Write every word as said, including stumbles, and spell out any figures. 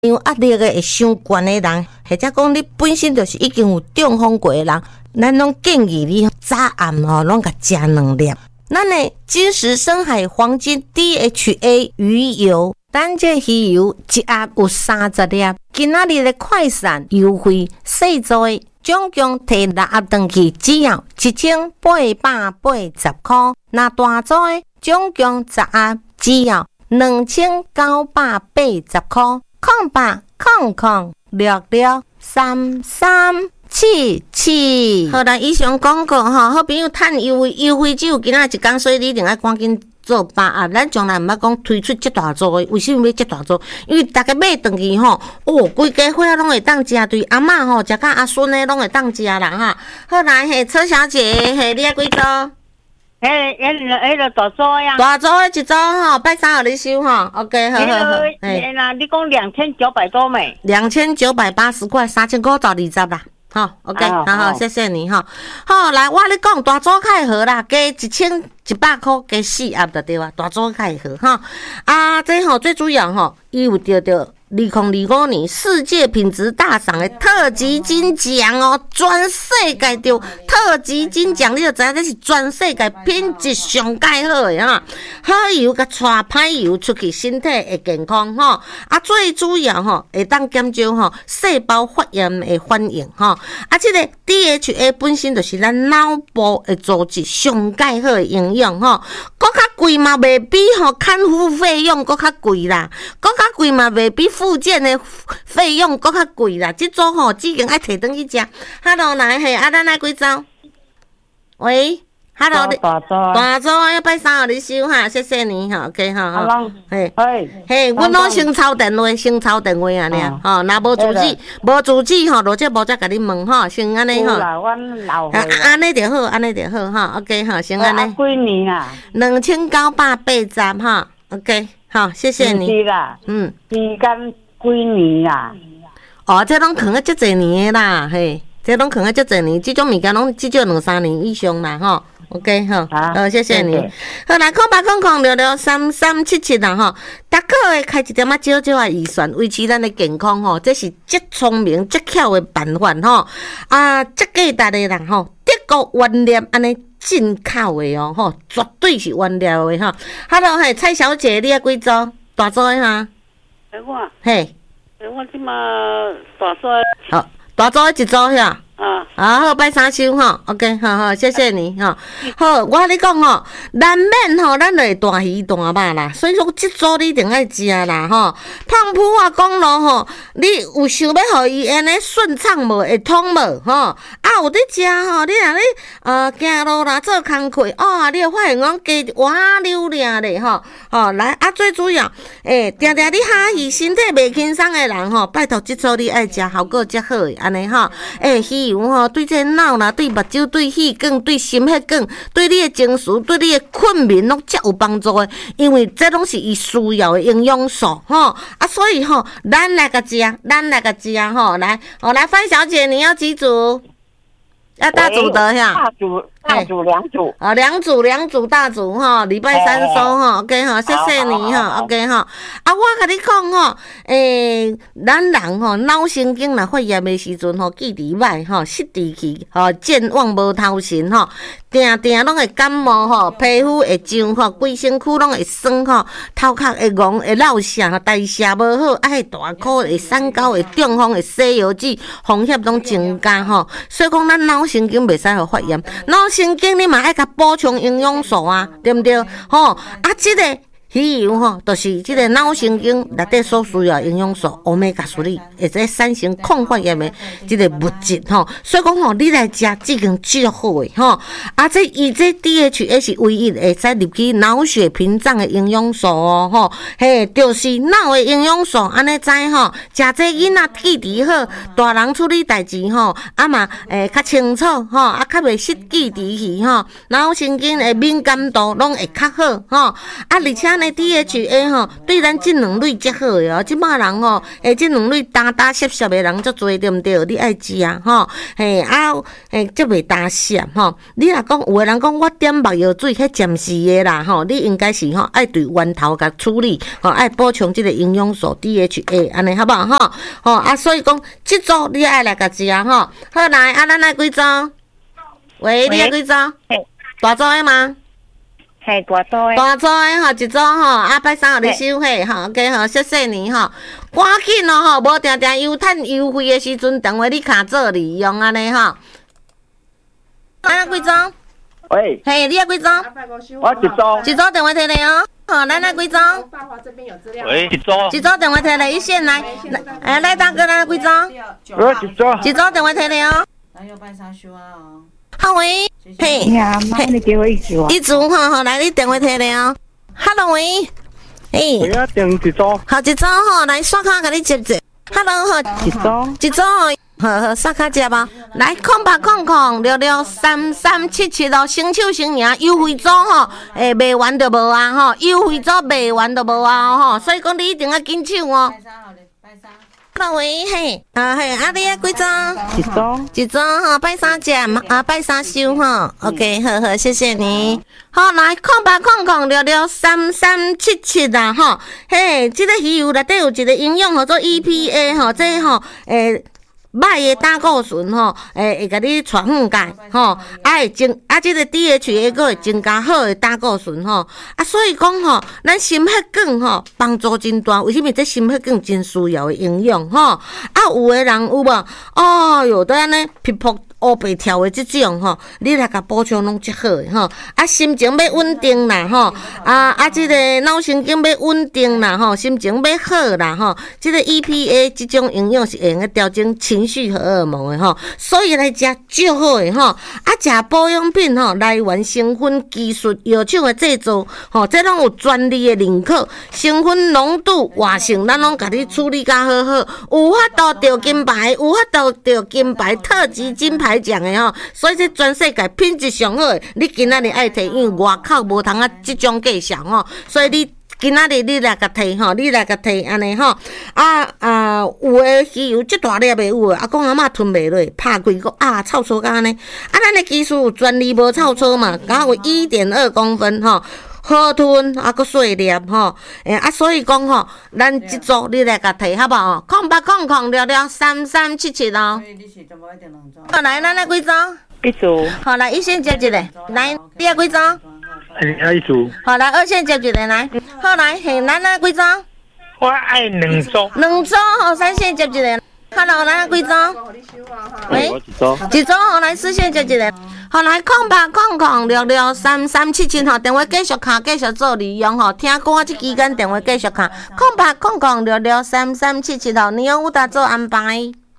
有压力的会伤悬的人，或者讲你本身就是已经有中风过的人，咱拢建议你早暗吼拢甲食两粒。咱的金石深海黄金 D H A 鱼油，咱这鱼油一盒有三十粒。今仔日的快闪优惠，细做的总共摕六盒回去，只要一千八百八十块；那大做的总共十盒，只要两千九百八十块。空八空空六六三三七七。好啦，以上广告吼，好朋友趁优惠，优惠只有今仔一天，所以你一定要赶紧做八盒。咱将来毋捌讲推出这大组的，为什么要这大组？因为大家买回去吼，哦，规家伙拢会当食，对阿嬷吼，食到阿孙的拢会当食啦哈。好来，嘿，车小姐，嘿，你要几组？ 迄、迄、迄个大组呀， 大组的一组吼，拜三互你收吼 ，OK， 好好好。 哎，那你讲两千九百多美？ 两千九百八十块，三千块到二十啦。好 ，OK， 好好，谢谢你哈。好，来，我跟你讲，大组较好啦，加一千一百块，加四盒就对啊，大组较好哈。啊，这吼最主要吼，伊有得到。二零二五年世界品质大赏的特级金奖哦，全世界就特级金奖，你就知影这是全世界品质上介好的哈。好油甲带歹油出去，身体会健康吼。啊，最主要吼会当减少吼细胞发炎的反应吼。啊，这个 D H A 本身就是咱脑部的组织上介好的营养吼，搁较贵嘛，袂比吼看护费用搁较贵啦，搁较贵嘛，袂比复健的费用搁较贵啦，这组吼只经爱摕转去食。Hello， 来嘿，啊，咱来几组？喂 ，Hello， 大组， 大组要拜三互你收哈，谢谢你哈 ，OK 哈， 哈， 嘿， 嘿， 嘿，阮拢先抄电话，先抄电话安尼啊，吼，若无主旨，无主旨吼，落这无再甲你问吼，先安尼吼，啊，安尼就好，安尼就好哈 ，OK 哈，先安尼。 几年啊？ 两千九百八十哈 ，OK， 好，谢谢你。 是啦，嗯，时间几年啦？ 哦，这拢藏啊足侪年的啦，嘿，这拢藏啊足侪年，这种物件拢至少两三年以上啦，吼。OK 吼，好，谢谢你。好来，空八空空六六三三七七啦吼，逐个月开一点仔少少的预算，维持咱的健康吼，这是极聪明、极巧的办法吼。啊，极价值的人吼，德国原料安尼进口的哦吼，绝对是原料的吼。Hello， 嘿，蔡小姐，你要几组？大组的哈？ 诶，我， 嘿， 诶，我即马大组。 好，大组的一组遐。 啊， 啊好，拜三收吼 ，OK， 好好，谢谢你吼。好，我跟你讲吼，难免吼，咱会大鱼大肉啦，所以说这组你一定爱食啦吼。胖虎啊公路吼，你有想要互伊安尼顺畅无，会通无吼？啊，有伫食吼，你若咧呃行路啦，做工课，哦，你会发现讲加滑溜俩咧吼。吼，来啊，最主要，诶、欸，定定你哈鱼身体袂轻松的人吼，拜托这组你爱食，效果则好的安尼吼。诶、欸，鱼油吼，对这脑啦、对目睭、对血管、对心血管、对你的情绪、对你的困眠，拢则有帮助的。因为这拢是伊需要的营养素吼。啊，所以吼，咱来个食，咱来个食吼，来，哦，来范小姐，你要几组？要大组的呀？ 大组，大组两组。 啊，两组两组大组哈，礼拜三收哈 ，OK 哈，谢谢你哈 ，OK 哈。啊，我甲你讲吼，诶，咱人吼脑神经若发炎的时阵吼，记忆歹吼，失智去吼，健忘无头神吼，定定拢会感冒吼，皮肤会痒吼，规身躯拢会酸吼，头壳会戆会落痧，代谢无好，啊，迄大块会三高会中风会西药剂风险拢增加吼，所以讲咱脑神经袂使互发炎，脑神经你嘛爱甲补充营养素啊，对不对？吼，啊，这个鱼油吼，就是这个脑神经内底所需要营养素欧米伽三，会使产生抗发炎的这个物质吼。所以讲吼，你来食这个最好的吼。啊，这伊这 D H A 是唯一会使入去脑血屏障的营养素哦吼。嘿，就是脑的营养素，安尼知吼。食这囡仔记忆好，大人处理代志吼，啊嘛诶较清楚吼，啊较袂失记忆去吼，脑神经的敏感度拢会较好吼。啊，而且的 D H A 吼，对咱这两类较好的哦。即摆人吼，诶，这两类打打湿湿的人足多，对毋对？你爱食啊，吼，嘿啊，诶，则袂打湿吼。你若讲有的人讲我点目药水，迄暂时的啦，吼，你应该是吼爱对源头甲处理，吼，爱补充即个营养素 D H A， 安尼好不好？吼，吼啊，所以讲即组你爱来甲食吼。好来，啊，咱来几组？喂，你爱几组？大组的吗？ 嘿，大组的。 大组的吼，一组吼，啊，拜三互你收货吼 ，OK 吼，谢谢你吼，赶紧咯吼，无定定优趁优惠的时阵，电话你卡做利用安尼吼。咱几组？ 喂， 嘿，你爱几组？ 我一组。 一组电话摕来哦。好，咱来几组？ 喂，一组。 一组电话摕来，一线来，哎，来大哥，咱几组？ 我一组。 一组电话摕来哦。 咱要拜三收啊哦。 好喂，嘿， 呀，妈，你给我一组啊。 一组吼，好来，你电话摕来哦。Hello 喂，诶， 我要订一组。 好一组吼，来刷卡甲你接者。Hello 好， 一组。 一组吼。好好，刷卡接吧。来，空八空空六六三三七七哦，成手成赢，优惠组吼，诶，卖完就无啊吼，优惠组卖完就无啊吼，所以讲你一定要紧抢哦。 拜三好嘞，拜三。 各位嘿，啊嘿，啊你啊几张？ 一组。 一张吼，拜三食，啊拜三收吼。OK， 好好，谢谢你。好，来空八空空六六三三七七啦吼，嘿，这个鱼油内底有一个营养叫做 E P A 吼，这吼诶。歹的胆固醇吼，诶，会甲你传远解吼，啊会增啊，即个 D H A 佫会增加好的胆固醇吼，啊，所以讲吼，咱心血管吼帮助真大，为什么这心血管真需要的营养吼？啊，有的人有无？哦哟，都安尼皮肤乌白跳的即种吼，你来甲补充拢足好的吼，啊，心情要稳定啦吼，啊啊，即个脑神经要稳定啦吼，心情要好啦吼，即个 E P A 即种营养是会用个调整情绪荷尔蒙的吼，所以来食足好的吼，啊，食保养品吼，来源成分、技术、药厂的制作吼，这拢有专利的认可，成分浓度、活性，咱拢甲你处理甲好好，有法度得金牌，有法度得金牌特级金牌。奖的吼，所以这全世界品质上好的，你今仔日爱摕，因为外口无通啊，即种介绍吼，所以你今仔日你来甲摕吼，你来甲摕安尼吼，啊啊有诶鱼油即大粒的有诶，阿公阿嬷吞袂落，拍开个啊臭臭甲安尼，啊咱的技术有专利无臭臭嘛，刚好有一点二公分吼。好吞，啊，佮细粒吼，诶，啊，所以讲吼，咱即组你来甲摕好不好？空八空空六六三三七七哦。 所以你是全部一定两组。 好，来，咱来几组？ 一组。 好，来一线接一个，来，你要几组？ 爱一组。 好，来二线接一个，来，好来，嘿，咱来几组？ 我爱两组。 两组吼，三线接一个。Hello， 咱几组？喂， 一组。 一组吼，来四线接一个。好，来空八空空六六三三七七吼，电话继续卡，继续做利用吼。听歌即期间电话继续卡，空八空空六六三三七七吼，你用有搭做安排。